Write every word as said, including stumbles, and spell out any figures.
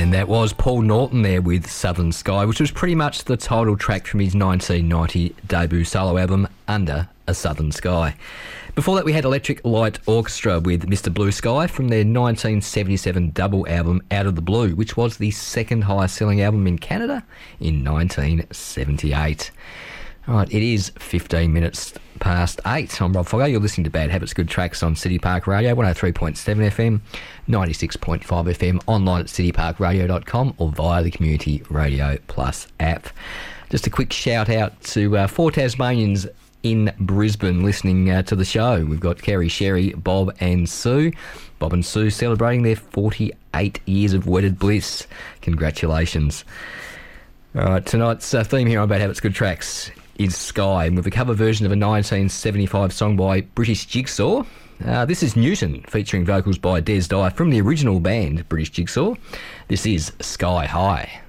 And that was Paul Norton there with Southern Sky, which was pretty much the title track from his nineteen ninety debut solo album, Under a Southern Sky. Before that, we had Electric Light Orchestra with Mister Blue Sky from their nineteen seventy-seven double album, Out of the Blue, which was the second highest selling album in Canada in nineteen seventy-eight. All right, it is fifteen minutes past eight. I'm Rob Foggo. You're listening to Bad Habits, Good Tracks on City Park Radio, one oh three point seven F M, ninety-six point five F M, online at city park radio dot com or via the Community Radio Plus app. Just a quick shout out to uh, four Tasmanians in Brisbane listening uh, to the show. We've got Kerry, Sherry, Bob and Sue. Bob and Sue celebrating their forty-eight years of wedded bliss. Congratulations. All right, tonight's uh, theme here on Bad Habits, Good Tracks is Sky, with a cover version of a nineteen seventy-five song by British Jigsaw. Uh, this is Newton, featuring vocals by Des Dye from the original band British Jigsaw. This is Sky High.